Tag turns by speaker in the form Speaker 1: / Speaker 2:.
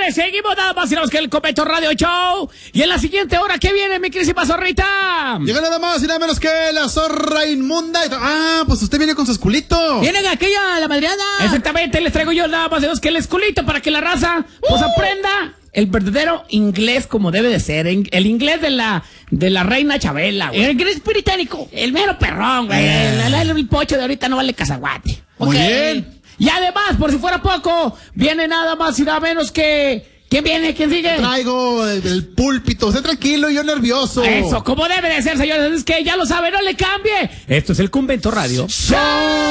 Speaker 1: Señores, seguimos nada más y nada más que el Convento Radio Show. Y en la siguiente hora, ¿qué viene, mi querísima zorrita?
Speaker 2: Llega nada más y nada menos que la zorra inmunda. Pues usted viene con su esculito.
Speaker 3: Viene aquella, la madreada.
Speaker 1: Exactamente, les traigo yo nada más y nada más que el esculito para que la raza pues aprenda el verdadero inglés como debe de ser. El inglés de la reina Chabela, güey.
Speaker 3: El inglés británico.
Speaker 1: El mero perrón, güey. El pocho de ahorita no vale cazaguate.
Speaker 2: Muy bien.
Speaker 1: Y además, por si fuera poco, viene nada más y nada menos que... ¿Quién viene? ¿Quién sigue?
Speaker 2: Traigo el púlpito. Usted tranquilo, yo nervioso.
Speaker 1: Eso, como debe de ser, señores. Es que ya lo sabe, no le cambie. Esto es el Convento Radio Show.